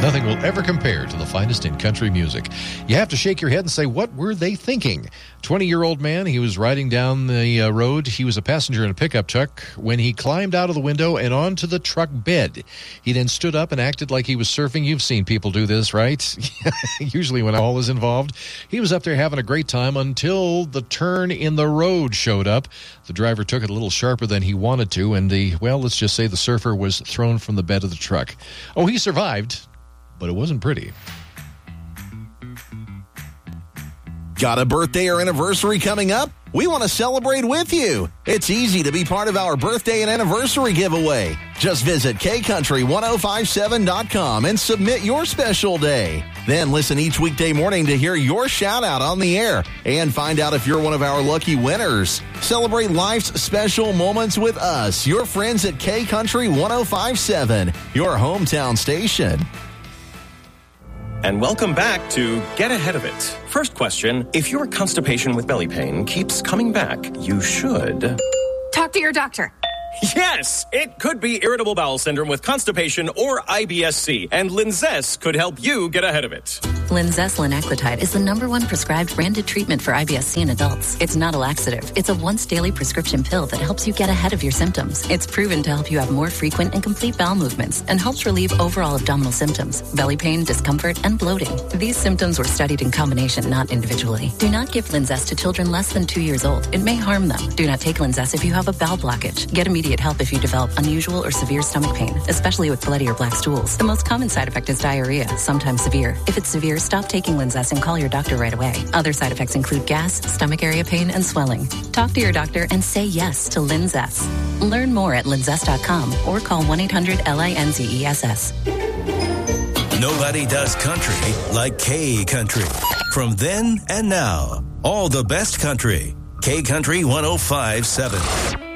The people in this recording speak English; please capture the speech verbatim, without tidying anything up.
Nothing will ever compare to the finest in country music. You have to shake your head and say, what were they thinking? twenty-year-old man, he was riding down the uh, road. He was a passenger in a pickup truck when he climbed out of the window and onto the truck bed. He then stood up and acted like he was surfing. You've seen people do this, right? Usually when all is involved. He was up there having a great time until the turn in the road showed up. The driver took it a little sharper than he wanted to, and the, well, let's just say the surfer was thrown from the bed of the truck. Oh, he survived, but it wasn't pretty. Got a birthday or anniversary coming up? We want to celebrate with you. It's easy to be part of our birthday and anniversary giveaway. Just visit K Country ten fifty-seven dot com and submit your special day. Then listen each weekday morning to hear your shout out on the air and find out if you're one of our lucky winners. Celebrate life's special moments with us, your friends at K Country ten fifty-seven, your hometown station. And welcome back to Get Ahead of It. First question, if your constipation with belly pain keeps coming back, you should... talk to your doctor. Yes, it could be irritable bowel syndrome with constipation or I B S C, and Linzess could help you get ahead of it. Linzess linaclotide is the number one prescribed branded treatment for I B S C in adults. It's not a laxative. It's a once daily prescription pill that helps you get ahead of your symptoms. It's proven to help you have more frequent and complete bowel movements and helps relieve overall abdominal symptoms, belly pain, discomfort, and bloating. These symptoms were studied in combination, not individually. Do not give Linzess to children less than two years old. It may harm them. Do not take Linzess if you have a bowel blockage. Get immediate help if you develop unusual or severe stomach pain, especially with bloody or black stools. The most common side effect is diarrhea, sometimes severe. If it's severe, stop taking Linzess and call your doctor right away. Other side effects include gas, stomach area pain, and swelling. Talk to your doctor and say yes to Linzess. Learn more at linzess dot com or call one eight hundred L I N Z E S S. Nobody does country like K Country. From then and now, all the best country. K Country ten fifty-seven.